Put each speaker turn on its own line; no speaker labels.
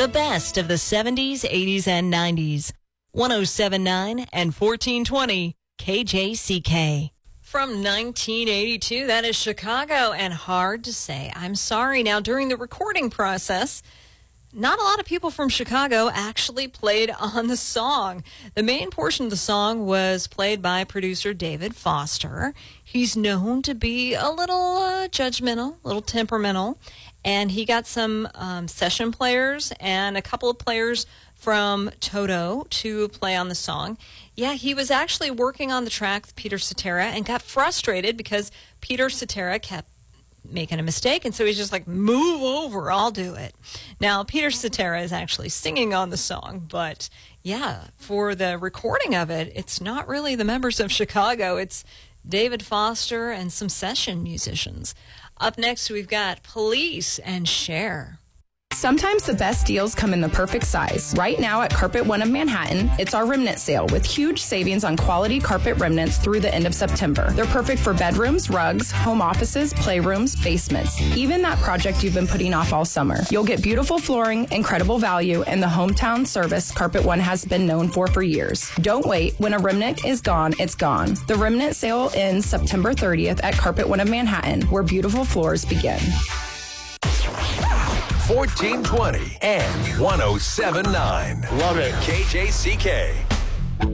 The best of the 70s, 80s, and 90s. 107.9 and 1420 KJCK. From 1982, that is Chicago, and Hard to Say I'm Sorry. Now, during the recording process, not a lot of people from Chicago actually played on the song. The main portion of the song was played by producer David Foster. He's known to be a little judgmental, a little temperamental, and he got some session players and a couple of players from Toto to play on the song. Yeah, he was actually working on the track with Peter Cetera and got frustrated because Peter Cetera kept making a mistake, and so he's just like, move over, I'll do it. Now, Peter Cetera is actually singing on the song, but yeah, for the recording of it, it's not really the members of Chicago, it's David Foster and some session musicians. Up next, we've got Police and Cher.
Sometimes the best deals come in the perfect size. Right now at Carpet One of Manhattan, it's our remnant sale with huge savings on quality carpet remnants through the end of September. They're perfect for bedrooms, rugs, home offices, playrooms, basements, even that project you've been putting off all summer. You'll get beautiful flooring, incredible value, and the hometown service Carpet One has been known for years. Don't wait. When a remnant is gone, it's gone. The remnant sale ends September 30th at Carpet One of Manhattan, where beautiful floors begin.
1420 and 107.9.
Love it.
KJCK.